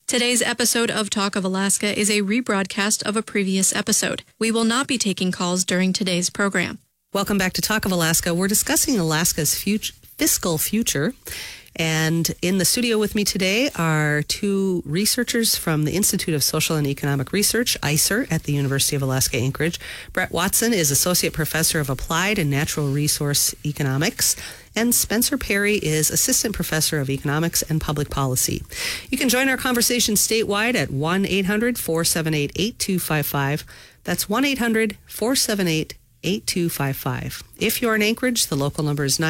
Today's episode of Talk of Alaska is a rebroadcast of a previous episode. We will not be taking calls during today's program. Welcome back to Talk of Alaska. We're discussing Alaska's fiscal future. And in the studio with me today are two researchers from the Institute of Social and Economic Research, ISER, at the University of Alaska Anchorage. Brett Watson is Associate Professor of Applied and Natural Resource Economics, and Spencer Perry is Assistant Professor of Economics and Public Policy. You can join our conversation statewide at 1-800-478-8255. That's 1-800-478-8255. If you're in Anchorage, the local number is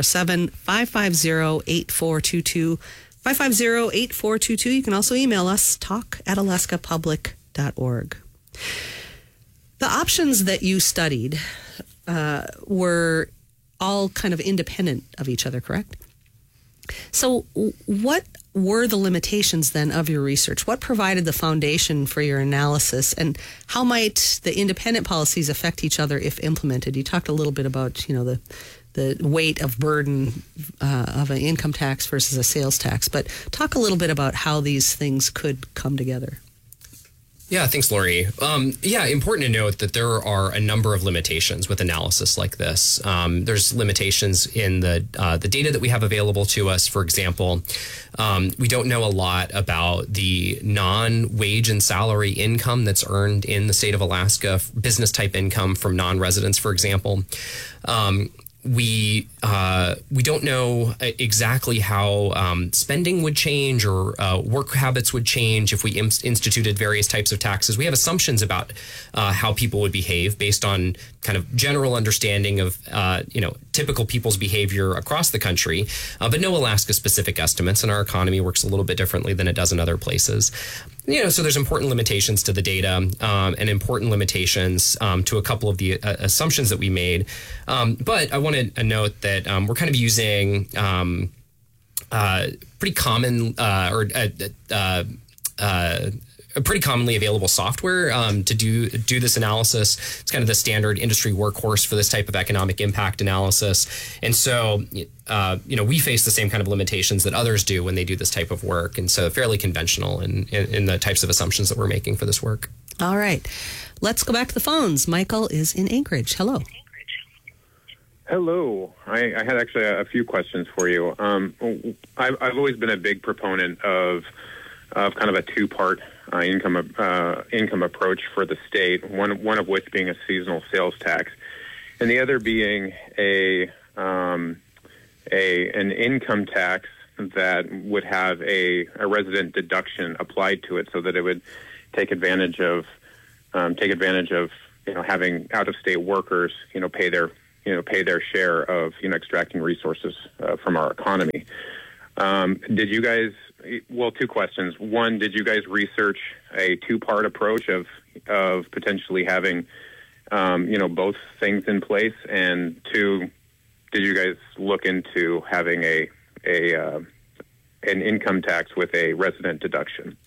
907-550-8422. 550-8422. You can also email us, talk@alaskapublic.org. The options that you studied were all kind of independent of each other, correct? So what were the limitations then of your research? What provided the foundation for your analysis, and how might the independent policies affect each other if implemented? You talked a little bit about, the weight of burden of an income tax versus a sales tax, but talk a little bit about how these things could come together. Yeah, thanks, Lori. Important to note that there are a number of limitations with analysis like this. There's limitations in the data that we have available to us. For example, we don't know a lot about the non-wage and salary income that's earned in the state of Alaska, business type income from non-residents, for example. We don't know exactly how spending would change or work habits would change if we instituted various types of taxes. We have assumptions about how people would behave based on kind of general understanding of typical people's behavior across the country, but no Alaska-specific estimates. And our economy works a little bit differently than it does in other places. So there's important limitations to the data and important limitations to a couple of the assumptions that we made. But I want to note that we're kind of using pretty common pretty commonly available software to do this analysis. It's kind of the standard industry workhorse for this type of economic impact analysis. And so, we face the same kind of limitations that others do when they do this type of work. And so fairly conventional in the types of assumptions that we're making for this work. All right. Let's go back to the phones. Michael is in Anchorage. Hello. Hello. I had actually a few questions for you. I've always been a big proponent of kind of a two-part income approach for the state. One of which being a seasonal sales tax, and the other being an income tax that would have a resident deduction applied to it, so that it would take advantage of having out-of-state workers pay their share of extracting resources from our economy. Did you guys? Well, two questions. One, did you guys research a two-part approach of potentially having, both things in place? And two, did you guys look into having an income tax with a resident deduction?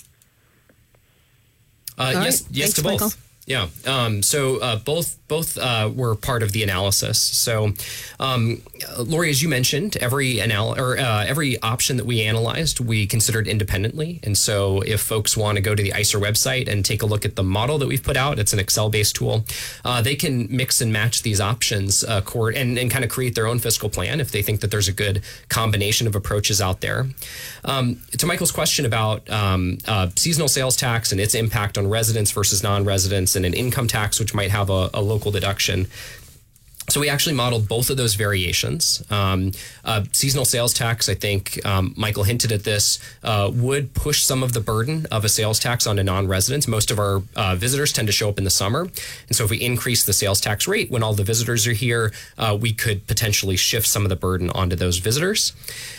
Yes, Thanks, to both. Michael. Yeah. So both were part of the analysis. So, Lori, as you mentioned, every option that we analyzed, we considered independently. And so, if folks want to go to the ISER website and take a look at the model that we've put out, it's an Excel-based tool. They can mix and match these options and kind of create their own fiscal plan if they think that there's a good combination of approaches out there. To Michael's question about seasonal sales tax and its impact on residents versus non-residents, and an income tax which might have a local deduction. So we actually modeled both of those variations. Seasonal sales tax, I think Michael hinted at this, would push some of the burden of a sales tax onto non-residents. Most of our visitors tend to show up in the summer. And so if we increase the sales tax rate when all the visitors are here, we could potentially shift some of the burden onto those visitors.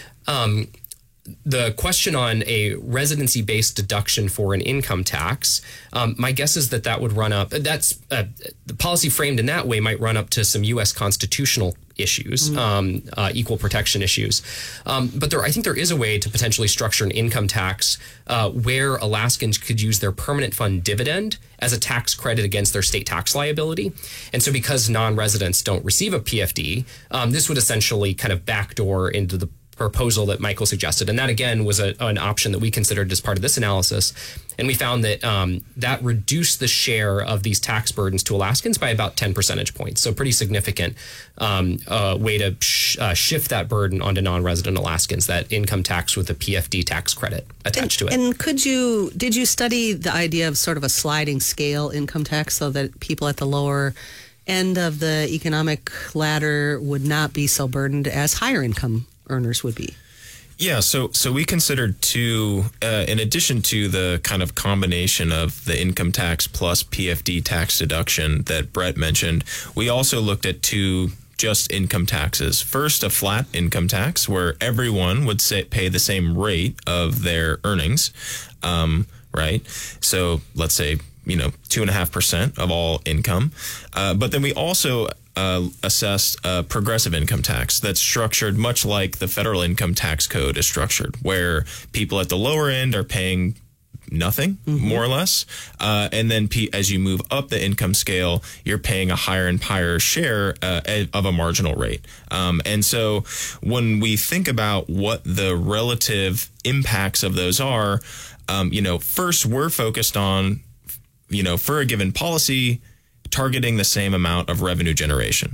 The question on a residency-based deduction for an income tax, my guess is that would run up. That's the policy framed in that way might run up to some U.S. constitutional issues, equal protection issues. But I think there is a way to potentially structure an income tax where Alaskans could use their permanent fund dividend as a tax credit against their state tax liability. And so because non-residents don't receive a PFD, this would essentially kind of backdoor into the proposal that Michael suggested. And that, again, was an option that we considered as part of this analysis. And we found that that reduced the share of these tax burdens to Alaskans by about 10 percentage points. So pretty significant way to shift that burden onto non-resident Alaskans, that income tax with a PFD tax credit attached to it. And did you study the idea of sort of a sliding scale income tax so that people at the lower end of the economic ladder would not be so burdened as higher income earners would be? Yeah, so we considered two, in addition to the kind of combination of the income tax plus PFD tax deduction that Brett mentioned, we also looked at two just income taxes. First, a flat income tax where everyone would pay the same rate of their earnings, right? So let's say, 2.5% of all income. But then we also assessed a progressive income tax that's structured much like the federal income tax code is structured, where people at the lower end are paying nothing, more or less. And then as you move up the income scale, you're paying a higher and higher share of a marginal rate. And so when we think about what the relative impacts of those are, first we're focused on, for a given policy, targeting the same amount of revenue generation.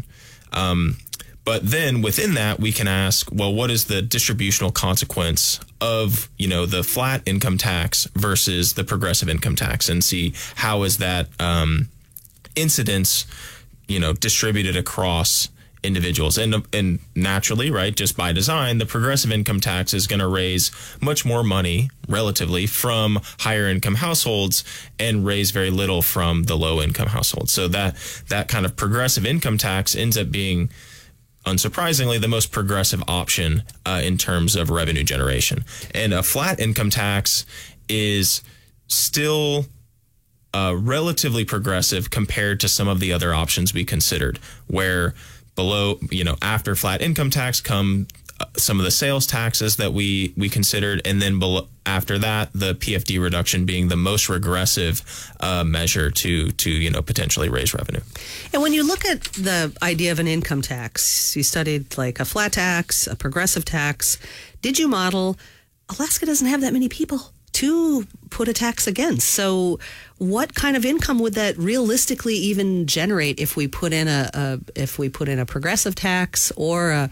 But then within that, we can ask, well, what is the distributional consequence of, the flat income tax versus the progressive income tax, and see how is that incidence, distributed across individuals. And naturally, right, just by design, the progressive income tax is going to raise much more money relatively from higher income households and raise very little from the low income households. So that kind of progressive income tax ends up being, unsurprisingly, the most progressive option in terms of revenue generation. And a flat income tax is still relatively progressive compared to some of the other options we considered, where below, after flat income tax come some of the sales taxes that we considered, and then after that, the PFD reduction being the most regressive measure to potentially raise revenue. And when you look at the idea of an income tax, you studied like a flat tax, a progressive tax. Did you model? Alaska doesn't have that many people to put a tax against. So what kind of income would that realistically even generate if we put in a progressive tax or a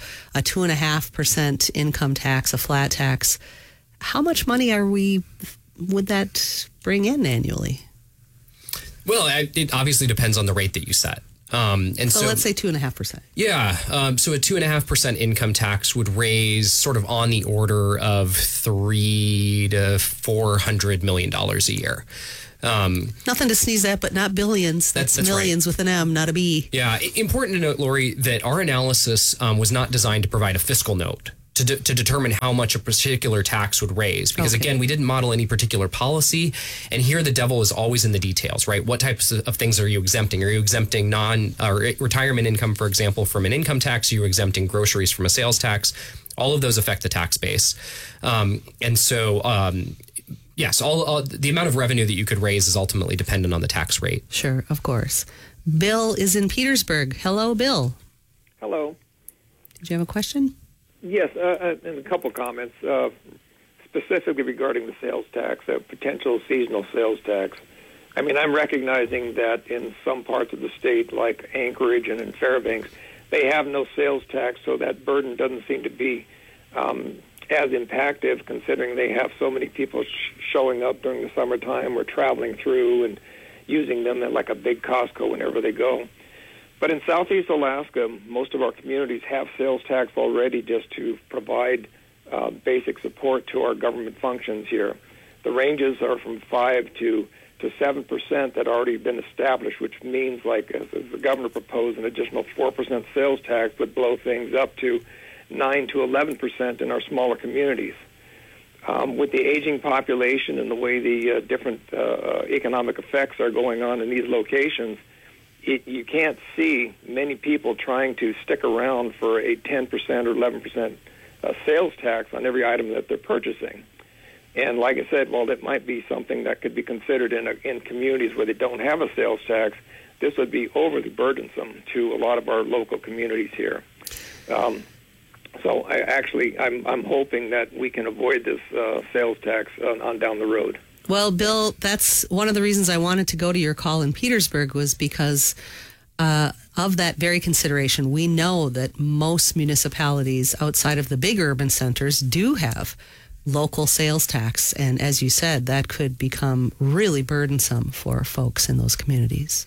2.5% income tax, a flat tax? How much money would that bring in annually? Well, it obviously depends on the rate that you set. So let's say 2.5%. Yeah. So a 2.5% income tax would raise sort of on the order of $300 to $400 million a year. Nothing to sneeze at, but not billions. That's millions, right, with an M, not a B. Yeah. Important to note, Lori, that our analysis was not designed to provide a fiscal note to determine how much a particular tax would raise. Because, again, we didn't model any particular policy. And here the devil is always in the details, right? What types of things are you exempting? Are you exempting retirement income, for example, from an income tax? Are you exempting groceries from a sales tax? All of those affect the tax base. Yes, all the amount of revenue that you could raise is ultimately dependent on the tax rate. Sure, of course. Bill is in Petersburg. Hello, Bill. Hello. Did you have a question? Yes, and a couple comments, specifically regarding the sales tax, potential seasonal sales tax. I mean, I'm recognizing that in some parts of the state, like Anchorage and in Fairbanks, they have no sales tax, so that burden doesn't seem to be as impactful, considering they have so many people showing up during the summertime or traveling through and using them like a big Costco whenever they go. But in Southeast Alaska, most of our communities have sales tax already just to provide basic support to our government functions here. The ranges are from 5 to 7% that already been established, which means, like, as the governor proposed, an additional 4% sales tax would blow things up to 9 to 11% in our smaller communities. With the aging population and the way the different economic effects are going on in these locations, you can't see many people trying to stick around for a 10% or 11% sales tax on every item that they're purchasing. And like I said, while that might be something that could be considered in communities where they don't have a sales tax, this would be overly burdensome to a lot of our local communities here. So I'm hoping that we can avoid this sales tax on down the road. Well, Bill, that's one of the reasons I wanted to go to your call in Petersburg was because of that very consideration. We know that most municipalities outside of the big urban centers do have local sales tax. And as you said, that could become really burdensome for folks in those communities.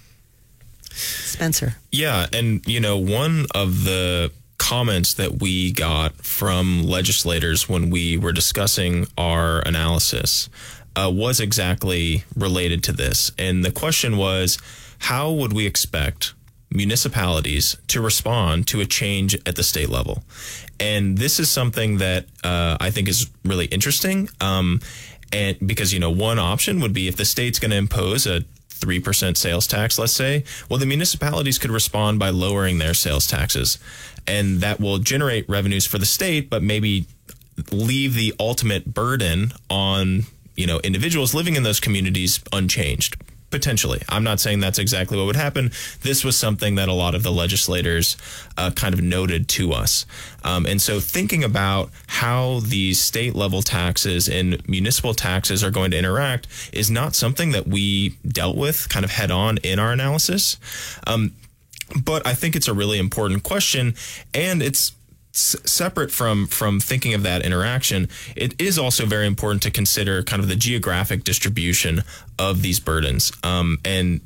Spencer. Yeah. And, one of the comments that we got from legislators when we were discussing our analysis was exactly related to this. And the question was, how would we expect municipalities to respond to a change at the state level? And this is something that I think is really interesting. And because, one option would be if the state's going to impose a 3% sales tax, let's say, well, the municipalities could respond by lowering their sales taxes. And that will generate revenues for the state, but maybe leave the ultimate burden on, individuals living in those communities unchanged. Potentially. I'm not saying that's exactly what would happen. This was something that a lot of the legislators kind of noted to us. And so thinking about how these state level taxes and municipal taxes are going to interact is not something that we dealt with kind of head on in our analysis. But I think it's a really important question, and it's separate from thinking of that interaction. It is also very important to consider kind of the geographic distribution of these burdens. And,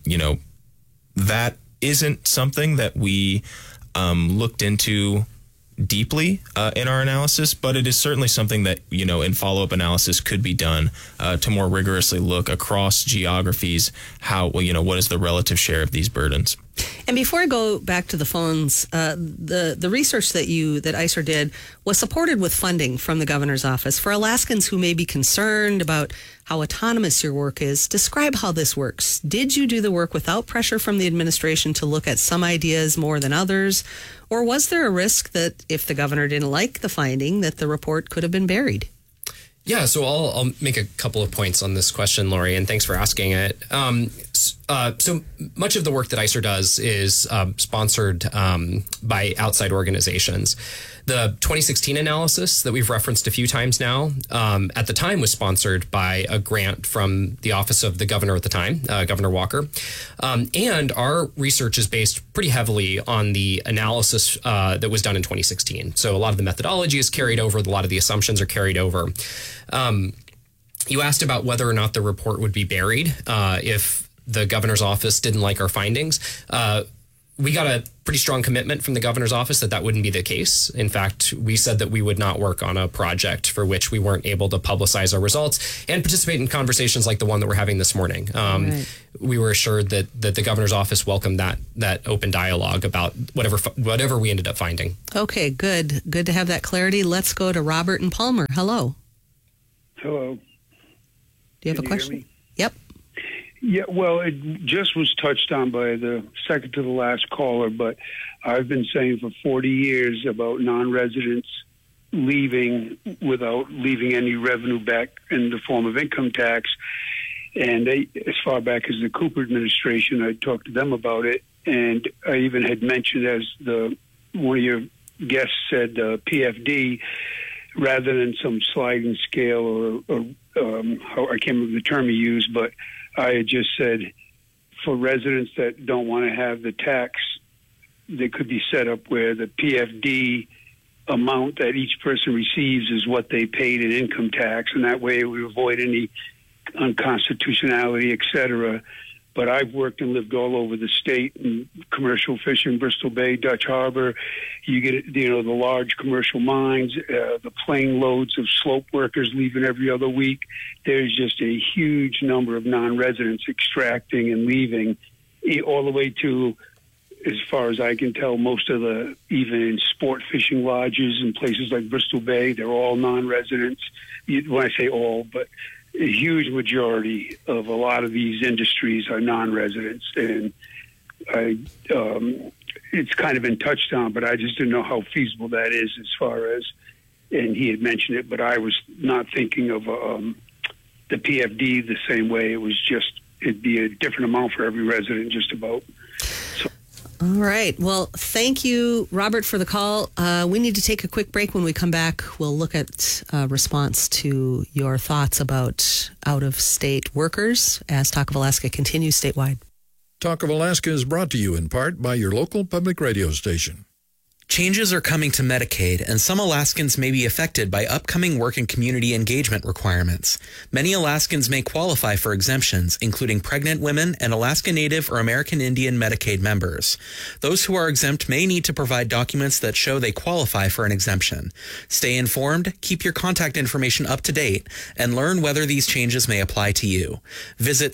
that isn't something that we looked into deeply in our analysis, but it is certainly something that, in follow-up analysis could be done to more rigorously look across geographies, what is the relative share of these burdens. And before I go back to the phones, the research that ISER did was supported with funding from the governor's office. For Alaskans who may be concerned about how autonomous your work is, describe how this works. Did you do the work without pressure from the administration to look at some ideas more than others? Or was there a risk that if the governor didn't like the finding, that the report could have been buried? Yeah, so I'll make a couple of points on this question, Lori, and thanks for asking it. So much of the work that ISER does is sponsored by outside organizations. The 2016 analysis that we've referenced a few times now, at the time was sponsored by a grant from the office of the governor at the time, Governor Walker. And our research is based pretty heavily on the analysis that was done in 2016. So a lot of the methodology is carried over, a lot of the assumptions are carried over. You asked about whether or not the report would be buried if the governor's office didn't like our findings. We got a pretty strong commitment from the governor's office that wouldn't be the case. In fact, we said that we would not work on a project for which we weren't able to publicize our results and participate in conversations like the one that we're having this morning. Right. We were assured that the governor's office welcomed that open dialogue about whatever we ended up finding. Okay, good. Good to have that clarity. Let's go to Robert and Palmer. Hello. Hello. Do you have a question? Yep. Yeah, well, it just was touched on by the second to the last caller, but I've been saying for 40 years about non-residents leaving without leaving any revenue back in the form of income tax. And as far back as the Cooper administration, I talked to them about it, and I even had mentioned, as one of your guests said, PFD, rather than some sliding scale or I can't remember the term he used, but I had just said for residents that don't want to have the tax, they could be set up where the PFD amount that each person receives is what they paid in income tax, and that way it would avoid any unconstitutionality, et cetera. But I've worked and lived all over the state in commercial fishing, Bristol Bay, Dutch Harbor. You get, the large commercial mines, the plane loads of slope workers leaving every other week. There's just a huge number of non-residents extracting and leaving, all the way to, as far as I can tell, most of the, even in sport fishing lodges in places like Bristol Bay, they're all non-residents. When I say all, but a huge majority of a lot of these industries are non-residents, and it's kind of been touched on, but I just didn't know how feasible that is as far as, and he had mentioned it, but I was not thinking of the PFD the same way. It was just, it'd be a different amount for every resident just about. So. All right. Well, thank you, Robert, for the call. We need to take a quick break. When we come back, we'll look at response to your thoughts about out-of-state workers as Talk of Alaska continues statewide. Talk of Alaska is brought to you in part by your local public radio station. Changes are coming to Medicaid, and some Alaskans may be affected by upcoming work and community engagement requirements. Many Alaskans may qualify for exemptions, including pregnant women and Alaska Native or American Indian Medicaid members. Those who are exempt may need to provide documents that show they qualify for an exemption. Stay informed, keep your contact information up to date, and learn whether these changes may apply to you. Visit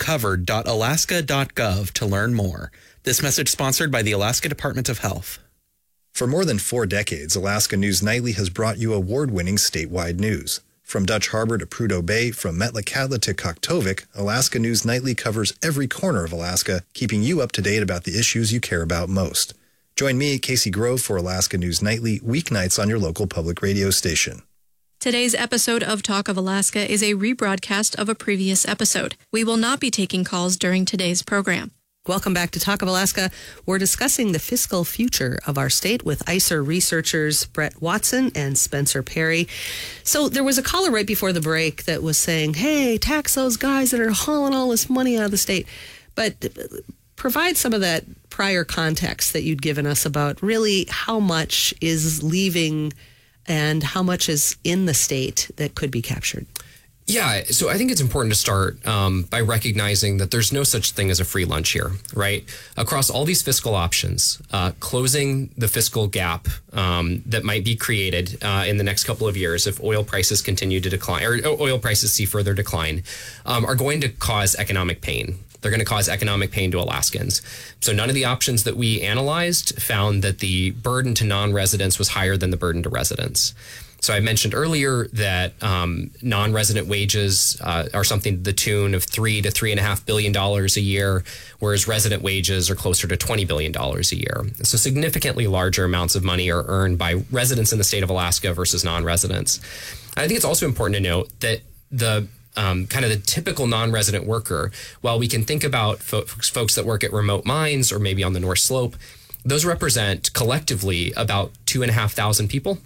staycovered.alaska.gov to learn more. This message sponsored by the Alaska Department of Health. For more than 4 decades, Alaska News Nightly has brought you award-winning statewide news. From Dutch Harbor to Prudhoe Bay, from Metlakatla to Koktovik, Alaska News Nightly covers every corner of Alaska, keeping you up to date about the issues you care about most. Join me, Casey Grove, for Alaska News Nightly, weeknights on your local public radio station. Today's episode of Talk of Alaska is a rebroadcast of a previous episode. We will not be taking calls during today's program. Welcome back to Talk of Alaska. We're discussing the fiscal future of our state with ISER researchers Brett Watson and Spencer Perry. So there was a caller right before the break that was saying, hey, tax those guys that are hauling all this money out of the state. But provide some of that prior context that you'd given us about really how much is leaving and how much is in the state that could be captured. Yeah, so I think it's important to start by recognizing that there's no such thing as a free lunch here, right? Across all these fiscal options, closing the fiscal gap that might be created in the next couple of years if oil prices continue to decline, or oil prices see further decline, are going to cause economic pain. They're going to cause economic pain to Alaskans. So none of the options that we analyzed found that the burden to non-residents was higher than the burden to residents. So I mentioned earlier that non-resident wages are something to the tune of $3 to $3.5 billion a year, whereas resident wages are closer to $20 billion a year. So significantly larger amounts of money are earned by residents in the state of Alaska versus non-residents. I think it's also important to note that the kind of the typical non-resident worker, while we can think about folks that work at remote mines or maybe on the North Slope, those represent collectively about 2,500 people.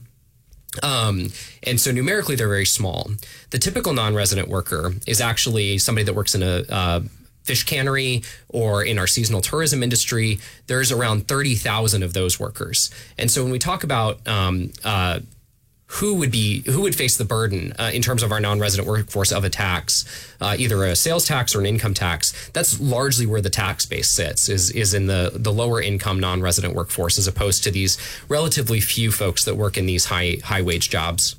And so numerically, they're very small. The typical non-resident worker is actually somebody that works in a fish cannery or in our seasonal tourism industry. There's around 30,000 of those workers. And so when we talk about who would face the burden in terms of our non-resident workforce of a tax, either a sales tax or an income tax, that's largely where the tax base sits, is in the lower income non-resident workforce, as opposed to these relatively few folks that work in these high wage jobs.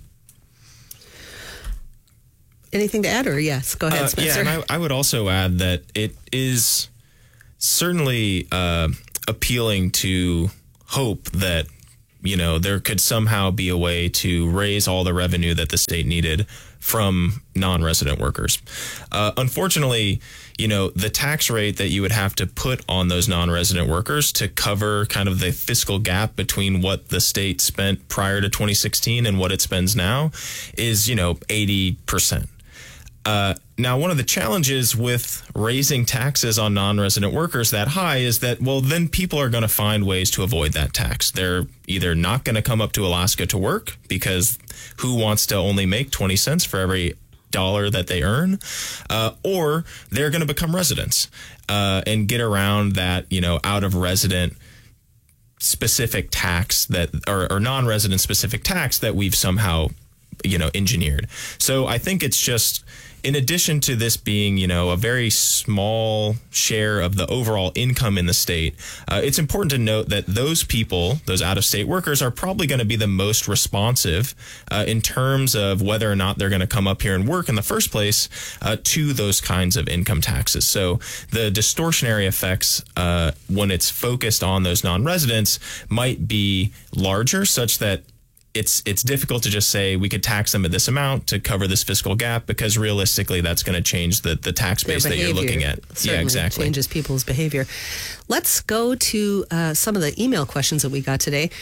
Anything to add, or yes, go ahead, Spencer. Yeah, and I would also add that it is certainly appealing to hope that there could somehow be a way to raise all the revenue that the state needed from non-resident workers. Unfortunately, the tax rate that you would have to put on those non-resident workers to cover kind of the fiscal gap between what the state spent prior to 2016 and what it spends now is, 80%. Now, one of the challenges with raising taxes on non-resident workers that high is that, well, then people are going to find ways to avoid that tax. They're either not going to come up to Alaska to work, because who wants to only make 20 cents for every dollar that they earn, or they're going to become residents and get around that, out of resident specific tax that or non-resident specific tax that we've somehow, engineered. So I think it's just, in addition to this being, a very small share of the overall income in the state, it's important to note that those people, those out-of-state workers, are probably going to be the most responsive in terms of whether or not they're going to come up here and work in the first place to those kinds of income taxes. So the distortionary effects when it's focused on those non-residents might be larger, such that it's difficult to just say we could tax them at this amount to cover this fiscal gap, because realistically that's going to change the tax base that you're looking at. Certainly yeah, exactly. Changes people's behavior. Let's go to some of the email questions that we got today.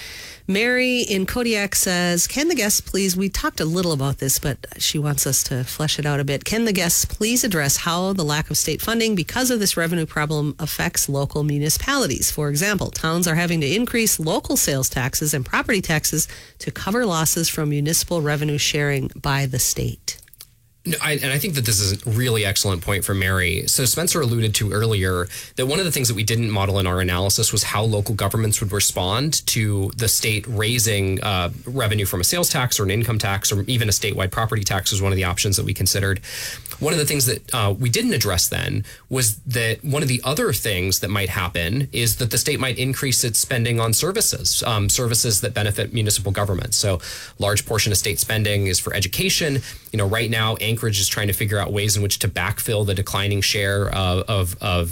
Mary in Kodiak says, can the guests please, we talked a little about this, but she wants us to flesh it out a bit. Can the guests please address how the lack of state funding because of this revenue problem affects local municipalities? For example, towns are having to increase local sales taxes and property taxes to cover losses from municipal revenue sharing by the state. And I think that this is a really excellent point from Mary. So Spencer alluded to earlier that one of the things that we didn't model in our analysis was how local governments would respond to the state raising revenue from a sales tax or an income tax or even a statewide property tax was one of the options that we considered. One of the things that we didn't address then was that one of the other things that might happen is that the state might increase its spending on services, services that benefit municipal governments. So large portion of state spending is for education. Right now, Anchorage is trying to figure out ways in which to backfill the declining share of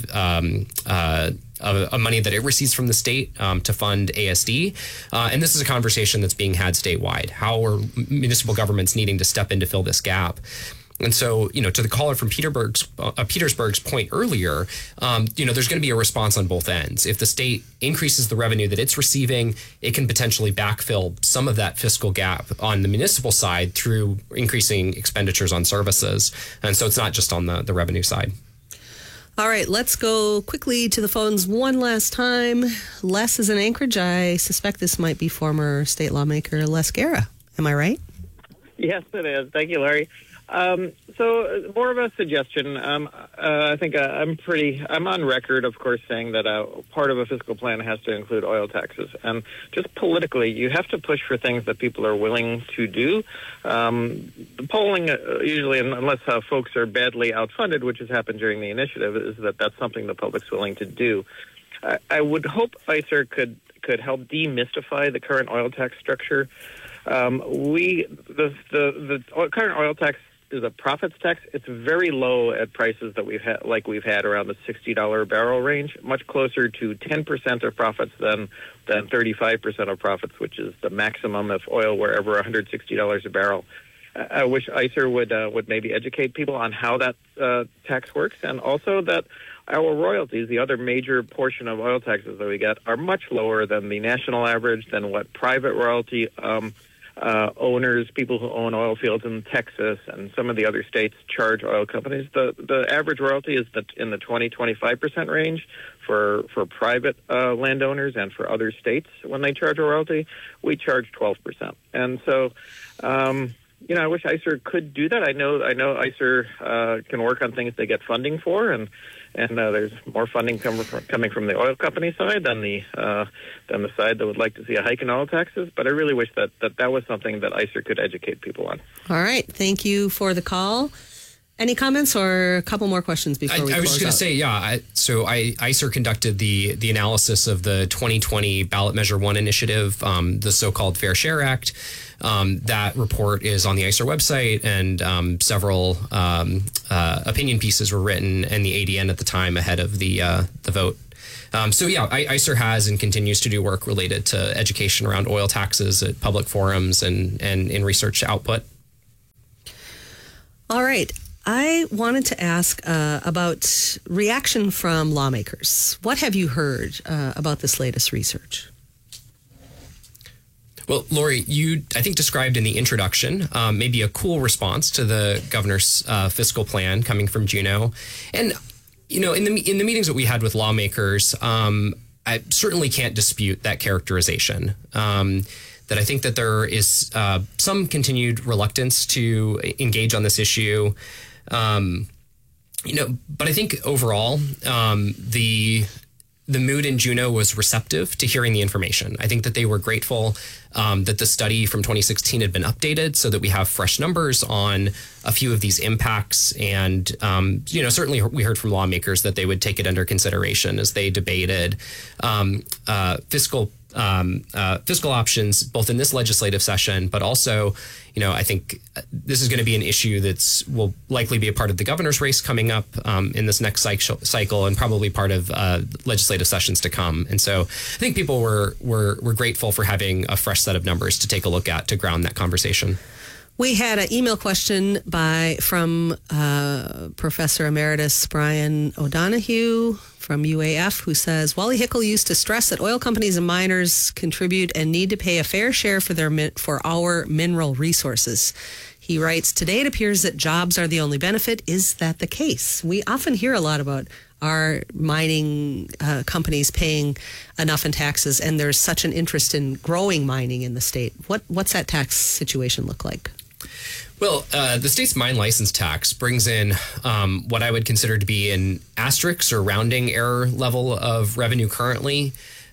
money that it receives from the state to fund ASD. And this is a conversation that's being had statewide. How are municipal governments needing to step in to fill this gap? And so, to the caller from Petersburg's point earlier, there's going to be a response on both ends. If the state increases the revenue that it's receiving, it can potentially backfill some of that fiscal gap on the municipal side through increasing expenditures on services. And so it's not just on the revenue side. All right, let's go quickly to the phones one last time. Les is in Anchorage. I suspect this might be former state lawmaker Les Guerra. Am I right? Yes, it is. Thank you, Larry. So more of a suggestion. I think I'm on record, of course, saying that part of a fiscal plan has to include oil taxes. And just politically, you have to push for things that people are willing to do. The polling, usually, unless folks are badly outfunded, which has happened during the initiative, is that that's something the public's willing to do. I would hope ISER could help demystify the current oil tax structure. The current oil tax is a profits tax. It's very low at prices that we've had around the $60 a barrel range, much closer to 10% of profits than 35% of profits, which is the maximum if oil were ever $160 a barrel. I wish ISER would maybe educate people on how that tax works, and also that our royalties, the other major portion of oil taxes that we get, are much lower than the national average, than what private royalty owners, people who own oil fields in Texas and some of the other states charge oil companies. The average royalty is in the 20-25% range for private landowners, and for other states when they charge a royalty, we charge 12%. And so, I wish ISER could do that. I know ISER can work on things they get funding for, and there's more funding coming from the oil company side than the side that would like to see a hike in oil taxes. But I really wish that was something that ISER could educate people on. All right. Thank you for the call. Any comments or a couple more questions before we close out? I was just going to say, ISER conducted the analysis of the 2020 Ballot Measure 1 initiative, the so-called Fair Share Act. That report is on the ISER website, and several opinion pieces were written in the ADN at the time ahead of the vote. ISER has and continues to do work related to education around oil taxes at public forums and in research output. All right. I wanted to ask about reaction from lawmakers. What have you heard about this latest research? Well, Lori, you, I think, described in the introduction maybe a cool response to the governor's fiscal plan coming from Juneau. And, in the meetings that we had with lawmakers, I certainly can't dispute that characterization. That I think that there is some continued reluctance to engage on this issue. But I think overall, the mood in Juneau was receptive to hearing the information. I think that they were grateful that the study from 2016 had been updated so that we have fresh numbers on a few of these impacts. And, certainly we heard from lawmakers that they would take it under consideration as they debated fiscal options, both in this legislative session, but also, I think this is going to be an issue will likely be a part of the governor's race coming up in this next cycle, and probably part of legislative sessions to come. And so I think people were grateful for having a fresh set of numbers to take a look at to ground that conversation. We had an email question from Professor Emeritus Brian O'Donohue from UAF, who says, Wally Hickel used to stress that oil companies and miners contribute and need to pay a fair share for our mineral resources. He writes, today it appears that jobs are the only benefit. Is that the case? We often hear a lot about our mining companies paying enough in taxes, and there's such an interest in growing mining in the state. What's that tax situation look like? Well, the state's mine license tax brings in what I would consider to be an asterisk or rounding error level of revenue currently.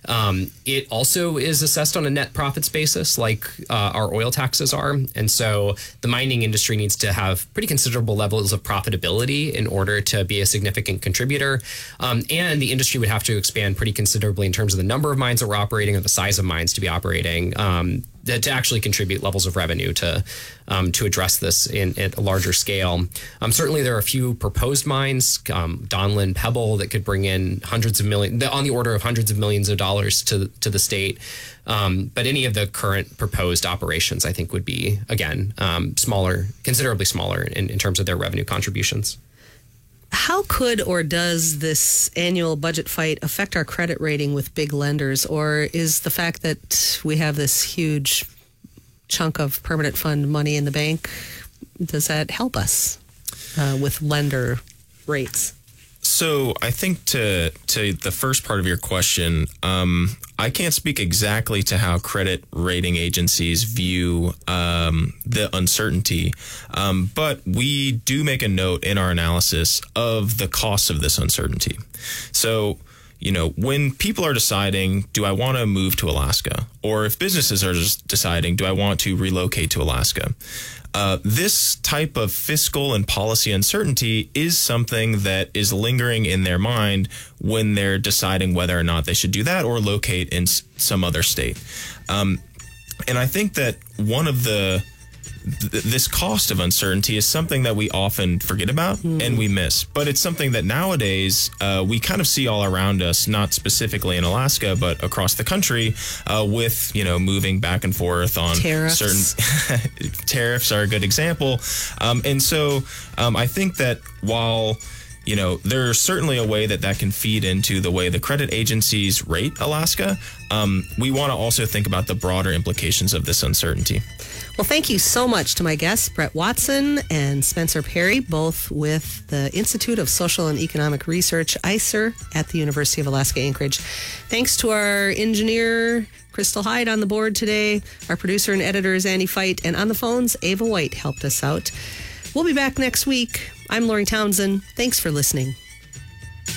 It also is assessed on a net profits basis like our oil taxes are. And so the mining industry needs to have pretty considerable levels of profitability in order to be a significant contributor. And the industry would have to expand pretty considerably in terms of the number of mines that we're operating or the size of mines to be operating to actually contribute levels of revenue to address this at a larger scale. Certainly, there are a few proposed mines, Donlin, Pebble, that could bring in hundreds of millions, on the order of hundreds of millions of dollars to the state. But any of the current proposed operations, I think, would be, again, smaller, considerably smaller in terms of their revenue contributions. How could or does this annual budget fight affect our credit rating with big lenders? Or is the fact that we have this huge chunk of permanent fund money in the bank, does that help us with lender rates? So I think to the first part of your question, I can't speak exactly to how credit rating agencies view the uncertainty, but we do make a note in our analysis of the cost of this uncertainty. So, when people are deciding, do I want to move to Alaska? Or if businesses are just deciding, do I want to relocate to Alaska? This type of fiscal and policy uncertainty is something that is lingering in their mind when they're deciding whether or not they should do that or locate in some other state. And I think that one of this cost of uncertainty is something that we often forget about and we miss. But it's something that nowadays we kind of see all around us, not specifically in Alaska, but across the country with, moving back and forth on tariffs. Certain tariffs are a good example. And so I think that while there's certainly a way that can feed into the way the credit agencies rate Alaska, we want to also think about the broader implications of this uncertainty. Well, thank you so much to my guests, Brett Watson and Spencer Perry, both with the Institute of Social and Economic Research, ISER, at the University of Alaska Anchorage. Thanks to our engineer, Crystal Hyde, on the board today. Our producer and editor is Andy Feit, and on the phones, Ava White helped us out. We'll be back next week. I'm Lori Townsend. Thanks for listening.